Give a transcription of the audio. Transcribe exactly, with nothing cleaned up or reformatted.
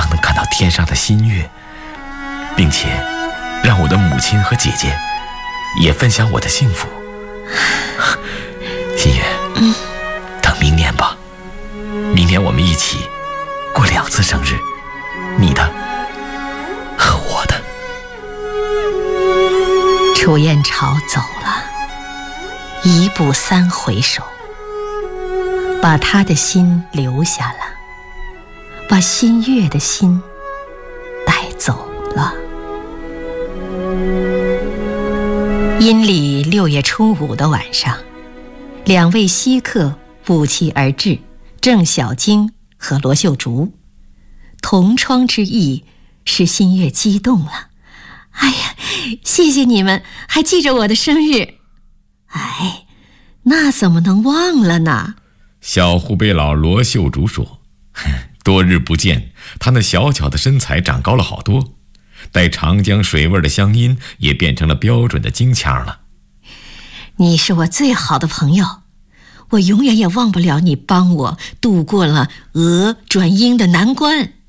样能看到天上的新月，并且让我的母亲和姐姐也分享我的幸福。新月，嗯，等明年吧，明年我们一起过两次生日，你的和我的。 楚燕朝走了，一步三回首，把他的心留下了，把新月的心带走了。阴历六月初五的晚上，两位稀客不期而至，郑小晶和罗秀竹。同窗之意使新月激动了。哎呀，谢谢你们，还记着我的生日。哎，那怎么能忘了呢？ 小湖北佬罗秀竹说，多日不见，他那小巧的身材长高了好多，带长江水味的乡音也变成了标准的京腔了。 你是我最好的朋友，我永远也忘不了你帮我度过了俄转英的难关。